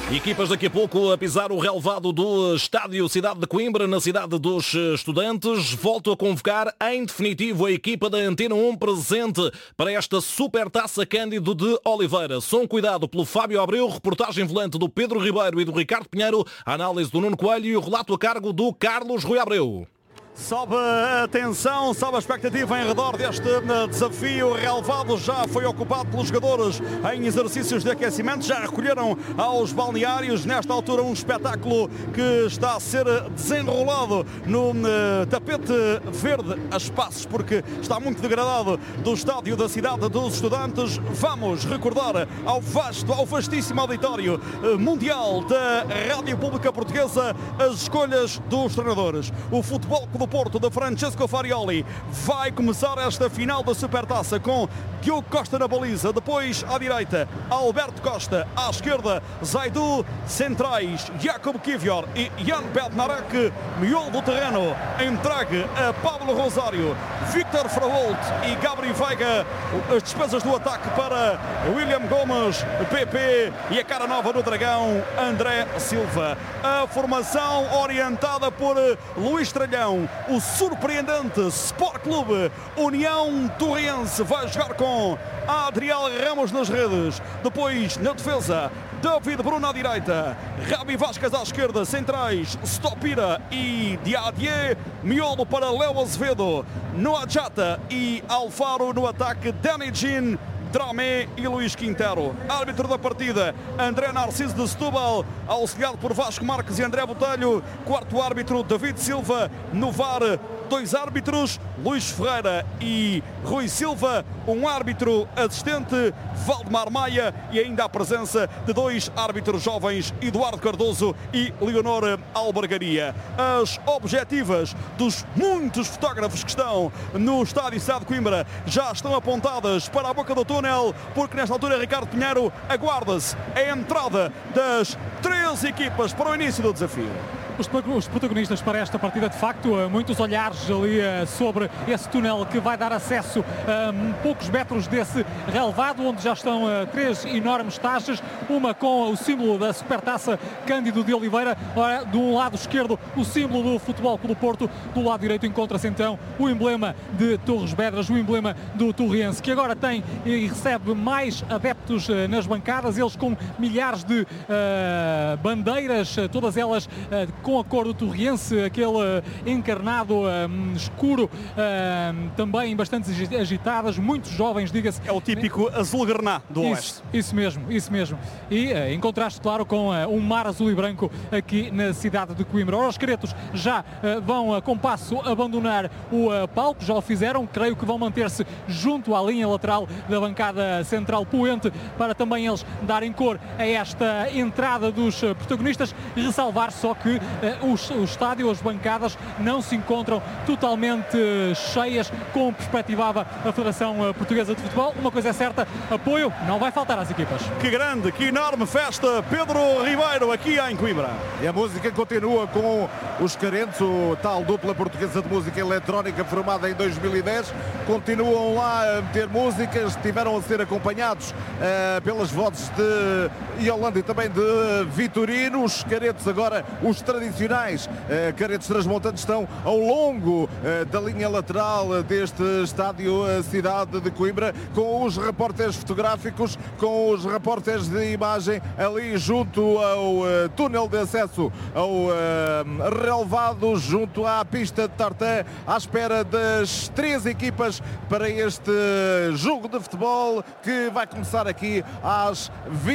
Equipas daqui a pouco a pisar o relevado do Estádio Cidade de Coimbra, na cidade dos estudantes. Volto a convocar em definitivo a equipa da Antena 1 presente para esta Supertaça Cândido de Oliveira. Som cuidado pelo Fábio Abreu, reportagem volante do Pedro Ribeiro e do Ricardo Pinheiro, a análise do Nuno Coelho e o relato a cargo do Carlos Rui Abreu. Sobe a tensão, sobe a expectativa em redor deste desafio. O relevado já foi ocupado pelos jogadores em exercícios de aquecimento. Já recolheram aos balneários. Nesta altura um espetáculo que está a ser desenrolado no tapete verde a espaços, porque está muito degradado, do estádio da cidade dos estudantes. Vamos recordar ao vastíssimo auditório mundial da Rádio Pública Portuguesa as escolhas dos treinadores. O Futebol do Porto, de Francesco Farioli, vai começar esta final da Supertaça com Diogo Costa na baliza, depois à direita Alberto Costa, à esquerda Zaidu, centrais Jacob Kivior e Jan Bednarek, miolo do terreno entregue a Pablo Rosário, Victor Fraholt e Gabriel Veiga. As despesas do ataque para William Gomes, PP, e a cara nova do Dragão, André Silva. A formação orientada por Luís Tralhão. O surpreendente Sport Clube União Torriense vai jogar com Adriel Ramos nas redes. Depois, na defesa, David Bruno à direita, Rabi Vasquez à esquerda, centrais Stopira e Diadier, miolo para Léo Azevedo, Noah Jata e Alfaro no ataque, Danny Jean, Dramé e Luís Quintero. Árbitro da partida, André Narciso de Setúbal, auxiliado por Vasco Marques e André Botelho. Quarto árbitro, David Silva. No VAR, dois árbitros, Luís Ferreira e Rui Silva. Um árbitro assistente, Valdemar Maia, e ainda a presença de dois árbitros jovens, Eduardo Cardoso e Leonor Albergaria. As objetivas dos muitos fotógrafos que estão no estádio Cidade de Coimbra já estão apontadas para a boca do túnel, porque nesta altura, Ricardo Pinheiro, aguarda-se a entrada das 13 equipas para o início do desafio. Os protagonistas para esta partida, de facto, muitos olhares ali sobre esse túnel que vai dar acesso a poucos metros desse relevado, onde já estão três enormes taxas, uma com o símbolo da Supertaça Cândido de Oliveira. Ora, do lado esquerdo, o símbolo do Futebol Clube do Porto, do lado direito encontra-se então o emblema de Torres Vedras, o emblema do Torriense, que agora tem e recebe mais adeptos nas bancadas, eles com milhares de bandeiras, todas elas com a cor do Torriense, aquele encarnado escuro, também bastante agitadas, muitos jovens, diga-se. É o típico azul grená do Oeste. Isso mesmo. E em contraste, claro, com um mar azul e branco aqui na cidade de Coimbra. Ora, os caretos já vão com passo abandonar o palco, já o fizeram, creio que vão manter-se junto à linha lateral da bancada central poente, para também eles darem cor a esta entrada dos protagonistas. Ressalvar só que o estádio, as bancadas não se encontram totalmente cheias, como perspectivava a Federação Portuguesa de Futebol. Uma coisa é certa, apoio não vai faltar às equipas. Que grande, que enorme festa, Pedro Ribeiro, aqui em Coimbra. E a música continua com os Carentes, o tal dupla portuguesa de música eletrónica formada em 2010. Continuam lá a meter músicas, estiveram a ser acompanhados pelas vozes de Yolanda e também de Vitorino. Os Caretos agora, os tradicionais Caretos Transmontanos, estão ao longo da linha lateral deste estádio Cidade de Coimbra, com os repórteres fotográficos, com os repórteres de imagem ali junto ao túnel de acesso ao relevado, junto à pista de tartan, à espera das três equipas para este jogo de futebol que vai começar aqui às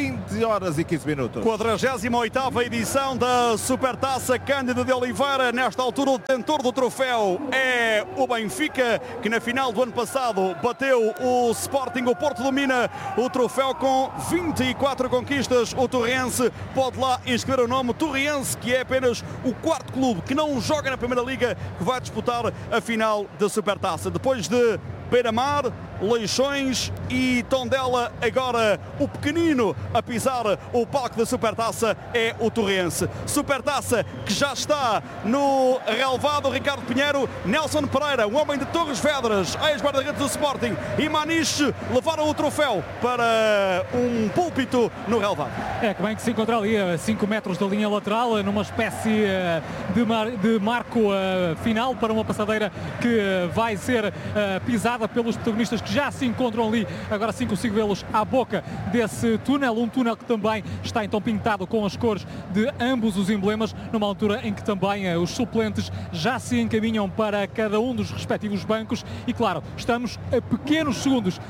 20h15. 48ª edição da Supertaça Cândido de Oliveira. Nesta altura, o detentor do troféu é o Benfica, que na final do ano passado bateu o Sporting. O Porto domina o troféu com 24 conquistas. O Torriense pode lá inscrever o nome. Torriense, que é apenas o quarto clube que não joga na Primeira Liga, que vai disputar a final da Supertaça. Depois de Beira-Mar, Leixões e Tondela. Agora o pequenino a pisar o palco da Supertaça é o Torrense. Supertaça que já está no relevado. Ricardo Pinheiro, Nelson Pereira, um homem de Torres Vedras, ex-guarda-redes do Sporting, e Maniche levaram o troféu para um púlpito no relevado. É que bem que se encontra ali a 5 metros da linha lateral, numa espécie de marco final para uma passadeira que vai ser pisada pelos protagonistas que já se encontram ali. Agora sim consigo vê-los à boca desse túnel, um túnel que também está então pintado com as cores de ambos os emblemas, numa altura em que também os suplentes já se encaminham para cada um dos respectivos bancos e, claro, estamos a pequenos segundos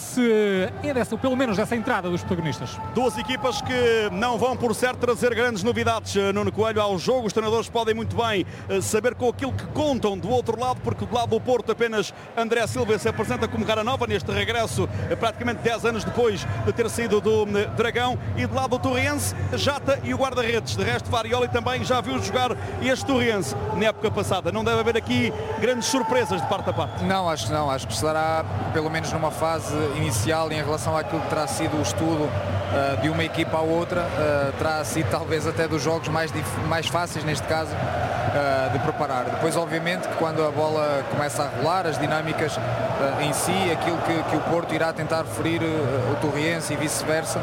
pelo menos dessa entrada dos protagonistas. Duas equipas que não vão, por certo, trazer grandes novidades, Nuno Coelho, ao jogo. Os treinadores podem muito bem saber com aquilo que contam do outro lado, porque do lado do Porto apenas André Silva se apresenta como cara nova neste regresso, praticamente 10 anos depois de ter saído do Dragão, e do lado do Torrense, Jata e o guarda-redes. De resto, Farioli também já viu jogar este Torrense na época passada. Não deve haver aqui grandes surpresas de parte a parte. Não, acho que estará pelo menos numa fase inicial em relação àquilo que terá sido o estudo de uma equipa à outra, terá sido talvez até dos jogos mais fáceis neste caso de preparar. Depois, obviamente, que quando a bola começa a rolar, as dinâmicas em si, aquilo que o Porto irá tentar ferir o Torrense e vice-versa,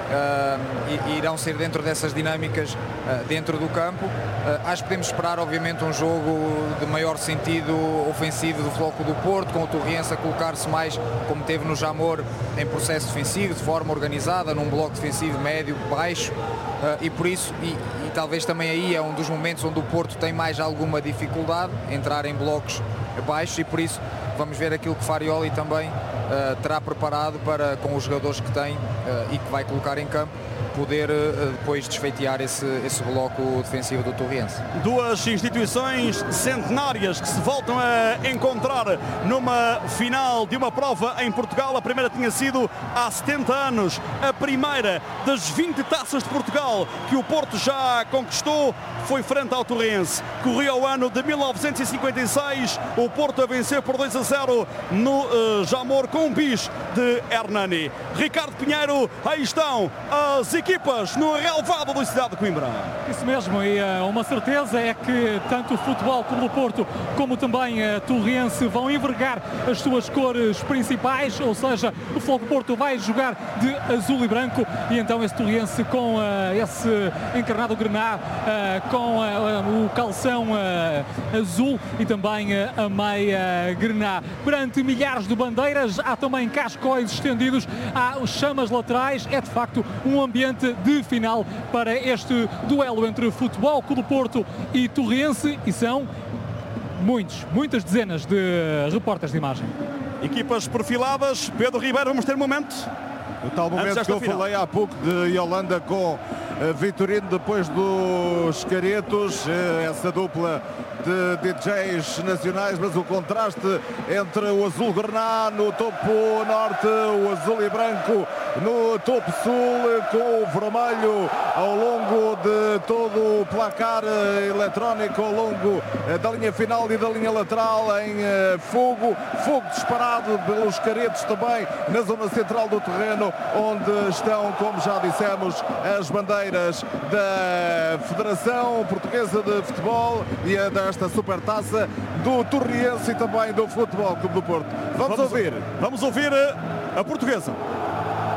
irão ser dentro dessas dinâmicas dentro do campo. Acho que podemos esperar, obviamente, um jogo de maior sentido ofensivo do Floco do Porto, com o Torrense a colocar-se mais, como teve no Jamor, em processo defensivo, de forma organizada, num bloco defensivo médio, baixo, e por isso, e talvez também aí é um dos momentos onde o Porto tem mais alguma dificuldade, entrar em blocos baixos, e por isso vamos ver aquilo que Farioli também terá preparado para, com os jogadores que tem e que vai colocar em campo, poder depois desfeitear esse bloco defensivo do Torrense. Duas instituições centenárias que se voltam a encontrar numa final de uma prova em Portugal. A primeira tinha sido há 70 anos, a primeira das 20 taças de Portugal que o Porto já conquistou foi frente ao Torrense. Corria o ano de 1956, o Porto a vencer por 2-0 no Jamor com um bis de Hernani. Ricardo Pinheiro, aí estão as equipas no relevado da cidade de Coimbra. Isso mesmo, e uma certeza é que tanto o Futebol Clube do Porto como também a Torrense vão envergar as suas cores principais, ou seja, o Futebol do Porto vai jogar de azul e branco, e então esse Torrense com esse encarnado grená, com o calção azul e também a meia grená. Perante milhares de bandeiras, há também cascóis estendidos, há chamas laterais, é de facto um ambiente de final para este duelo entre Futebol Clube do Porto e Torrense, e são muitas dezenas de repórteres de imagem. Equipas perfiladas. Pedro Ribeiro, vamos ter um momento. O tal momento que eu falei há pouco de Yolanda com Vitorino depois dos Caretos, essa dupla de DJs nacionais, mas o contraste entre o azul grená no topo norte, o azul e branco no topo sul, com o vermelho ao longo de todo o placar eletrónico, ao longo da linha final e da linha lateral em fogo disparado pelos Caretos também na zona central do terreno, onde estão, como já dissemos, as bandeiras da Federação Portuguesa de Futebol e a desta Supertaça do Torrense e também do Futebol Clube do Porto. Vamos ouvir a portuguesa.